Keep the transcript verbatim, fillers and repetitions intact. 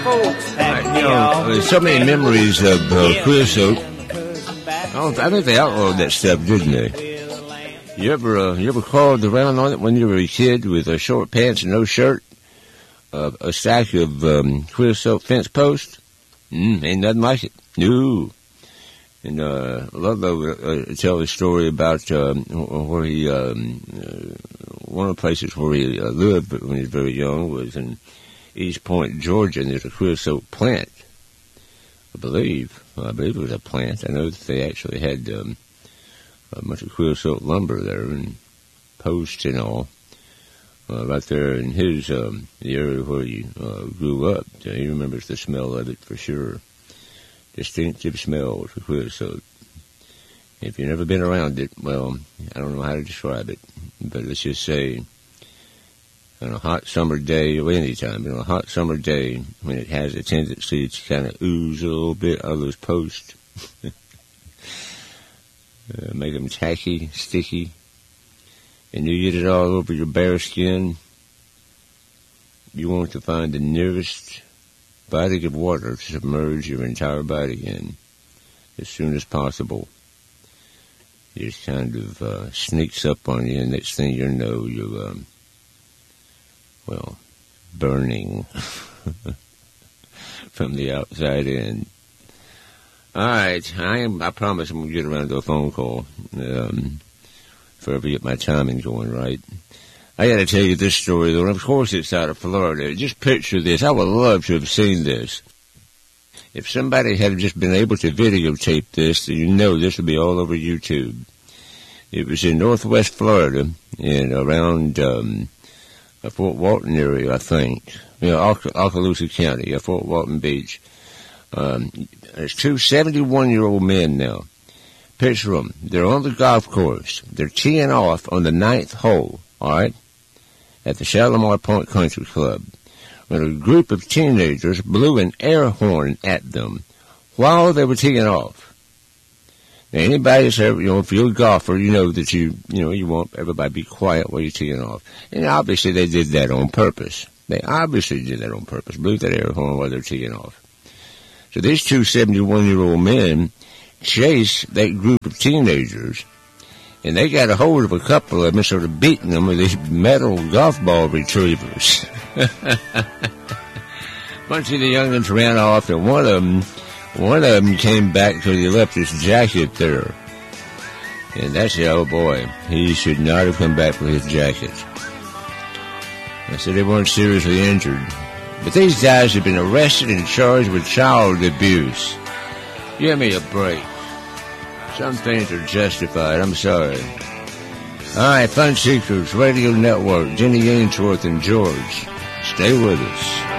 folks back right, you know, there's so many memories of uh, creosote. I, don't, I think they outlawed that stuff, didn't they? You ever, uh, you ever crawled around on it when you were a kid with uh, short pants and no shirt? Uh, a stack of um, creosote fence posts? Mm, ain't nothing like it. No. And uh, Ludlow uh, tell a story about um, where he, um, uh, one of the places where he uh, lived when he was very young was in East Point, Georgia, and there's a creosote plant. I believe, I believe it was a plant. I know that they actually had um, a bunch of creosote lumber there and posts and all. Uh, right there in his, um, the area where he uh, grew up. Uh, he remembers the smell of it for sure. Distinctive smell of creosote. If you've never been around it, well, I don't know how to describe it, but let's just say on a hot summer day, or any time, on a hot summer day, when it has a tendency to kind of ooze a little bit out of those posts, uh, make them tacky, sticky, and you get it all over your bare skin, you want to find the nearest body of water to submerge your entire body in as soon as possible. It just kind of uh, sneaks up on you, and next thing you know, you're, um, well, burning from the outside in. All right, I am. I promise I'm going to get around to a phone call um, if I ever get my timing going right. I got to tell you this story, though, and of course it's out of Florida. Just picture this. I would love to have seen this. If somebody had just been able to videotape this, then you know this would be all over YouTube. It was in northwest Florida, and around um, Fort Walton area, I think. You know, Oc- Okaloosa County, uh, Fort Walton Beach. Um, there's two seventy-one-year-old men now. Picture them. They're on the golf course. They're teeing off on the ninth hole, all right, at the Shalimar Point Country Club, when a group of teenagers blew an air horn at them while they were teeing off. Now, anybody that's ever, you know, if you're a golfer, you know that you, you know, you want everybody to be quiet while you're teeing off. And obviously they did that on purpose. They obviously did that on purpose, blew that air horn while they're teeing off. So these two seventy-one-year-old men chased that group of teenagers, and they got a hold of a couple of them and started beating them with these metal golf ball retrievers. Bunch of the youngins ran off, and one of them, one of them came back because he left his jacket there. And that's the oh boy, he should not have come back for his jacket. I said they weren't seriously injured, but these guys have been arrested and charged with child abuse. Give me a break. Some things are justified. I'm sorry. All right, Fun Seekers Radio Network, Jenny Ainsworth and George. Stay with us.